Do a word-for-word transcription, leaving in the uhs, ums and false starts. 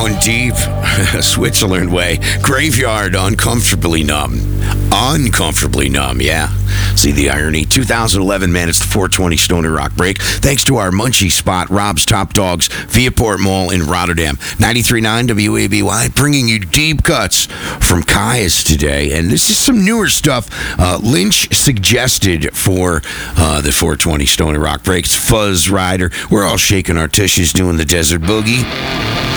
Down deep, Switzerland way. Graveyard, uncomfortably numb. Uncomfortably numb, yeah. See the irony? two thousand eleven, man, it's the four twenty Stoner Rock break. Thanks to our munchie spot, Rob's Top Dogs, Viaport Mall in Rotterdam. ninety-three point nine W A B Y, bringing you deep cuts from Kai's today. And this is some newer stuff uh, Lynch suggested for uh, the four twenty Stoner Rock break. It's Fuzz Rider. We're all shaking our tushes doing the Desert Boogie.